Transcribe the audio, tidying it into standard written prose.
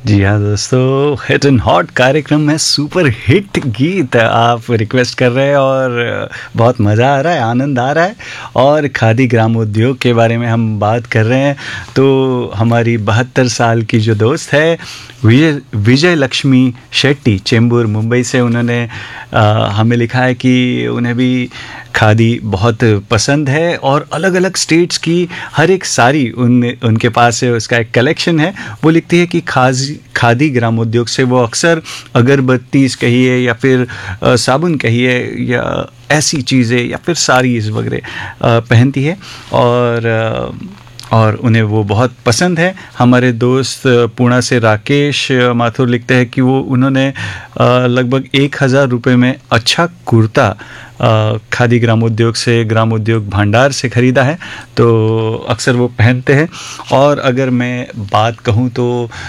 जी हाँ दोस्तों, hit and hot कार्यक्रम में सुपर हिट गीत आप रिक्वेस्ट कर रहे हैं और बहुत मज़ा आ रहा है, आनंद आ रहा है। और खादी ग्रामोद्योग के बारे में हम बात कर रहे हैं। तो हमारी 72 साल की जो दोस्त है विजय लक्ष्मी शेट्टी, चेंबूर मुंबई से, उन्होंने हमें लिखा है कि उन्हें भी खादी बहुत पसंद है और अलग अलग स्टेट्स की हर एक साड़ी उनके पास है, उसका एक कलेक्शन है। वो लिखती है कि खादी ग्रामोद्योग से वो अक्सर अगरबत्ती कहिए या फिर साबुन कहिए या ऐसी चीज़ें या फिर साड़ीज़ वगैरह पहनती है और उन्हें वो बहुत पसंद है। हमारे दोस्त पुणे से राकेश माथुर लिखते हैं कि उन्होंने लगभग 1000 रुपये में अच्छा कुर्ता खादी ग्रामोद्योग भंडार से ख़रीदा है, तो अक्सर वो पहनते हैं। और अगर मैं बात कहूँ तो